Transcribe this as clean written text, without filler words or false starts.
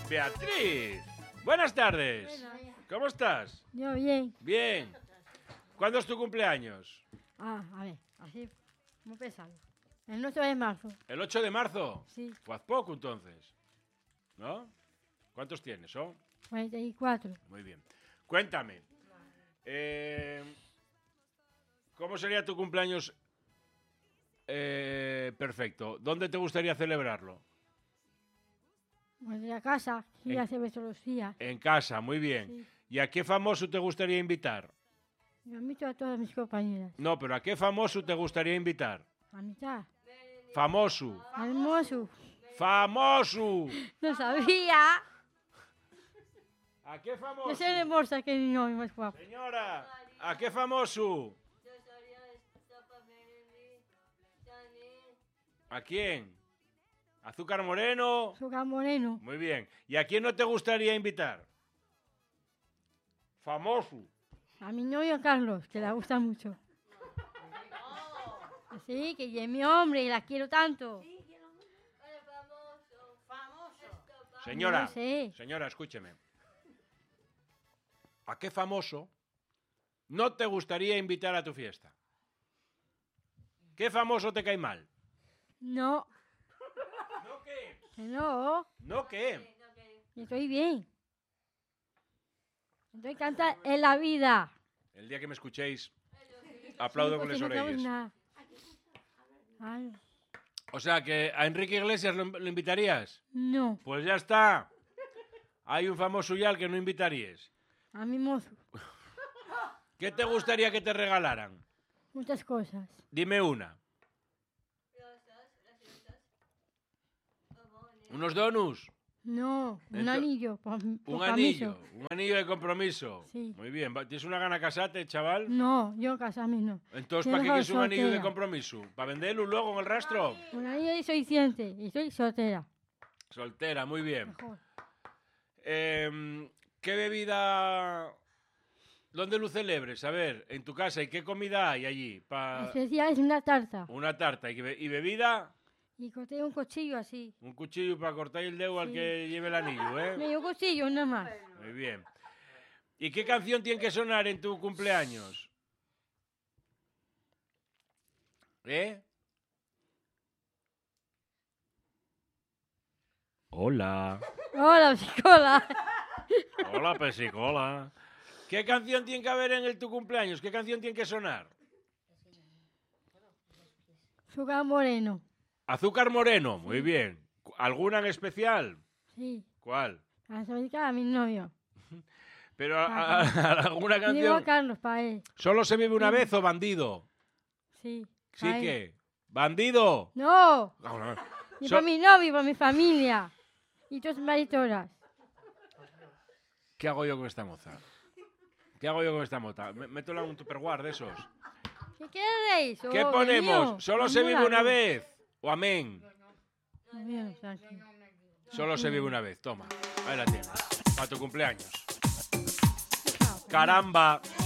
Beatriz. Buenas tardes. ¿Cómo estás? Yo bien. Bien. ¿Cuándo es tu cumpleaños? A ver, así, muy pesado. El 8 de marzo. ¿El 8 de marzo? Sí. Pues poco entonces. ¿No? ¿Cuántos tienes? 44. Muy bien. Cuéntame. ¿Cómo sería tu cumpleaños perfecto? ¿Dónde te gustaría celebrarlo? Pues de la casa, que ya se ve todos los días. En casa, muy bien. Sí. ¿Y a qué famoso te gustaría invitar? Yo invito a todas mis compañeras. No, pero ¿a qué famoso te gustaría invitar? A mitad. Famoso. Hermoso. ¡Famoso! No sabía. ¿A qué famoso? Yo soy de Morsa, que no es más guapo. Señora, ¿a qué famoso? ¿A quién? ¿Azúcar Moreno? Azúcar Moreno. Muy bien. ¿Y a quién no te gustaría invitar? Famoso. A mi novio Carlos, que le gusta mucho. Así, que es mi hombre y la quiero tanto. Señora, No sé. señora, escúcheme. ¿A qué famoso no te gustaría invitar a tu fiesta? ¿Qué famoso te cae mal? No, ¿No qué? que no. ¿No qué? Estoy bien. Estoy cantando en la vida. El día que me escuchéis, aplaudo con las no sabemos orejas. nada. Ay, O sea, que a Enrique Iglesias lo invitarías. no, Pues ya está. Hay un famoso ya al que no invitarías. a mi mozo. ¿Qué te gustaría que te regalaran? Muchas cosas. Dime una. ¿Unos donuts? No, un Ento- anillo. Por Un compromiso. anillo. Un anillo de compromiso. Sí. Muy bien. ¿Tienes una gana casarte, chaval? No, yo casarme no. Entonces, Yo ¿para qué soy quieres un anillo de soltera. compromiso? ¿Para venderlo luego en el rastro? Un anillo y soy ciente. Y soy soltera. Soltera, muy bien. Mejor. ¿Qué bebida... ¿Dónde lo celebres? A ver, en tu casa. ¿Y qué comida hay allí? Especial es una tarta. Una tarta. ¿Y bebida? Y corté un cuchillo así. Un cuchillo para cortar el dedo al Sí. que lleve el anillo, ¿eh? Medio cuchillo, nada más. Muy bien. ¿Y qué canción tiene que sonar en tu cumpleaños? ¿Eh? Hola. Hola, psicola. Hola, pesicola. ¿Qué canción tiene que haber en tu cumpleaños? ¿Qué canción tiene que sonar? Azúcar Moreno. Azúcar Moreno, muy bien. ¿Alguna en especial? Sí. ¿Cuál? Para dedicar a mi novio. Pero alguna Y digo a canción. Carlos para él. ¿Solo se vive una Sí. vez o bandido? Sí. Sí pa' él. que. ¿Bandido? No. Ah, Y So- para mi novio, para mi familia. Y tus maritoras. ¿Qué hago yo con esta moza? ¿Qué hago yo con esta moza? Métela en un tupperware de esos. ¿Qué queréis? ¿Qué Oh, ponemos? mío. ¿Solo se vive una vez? ¿O amén? Bien, tranquilo. Solo se vive una vez. Toma, ahí la tienes. Para tu cumpleaños. Caramba.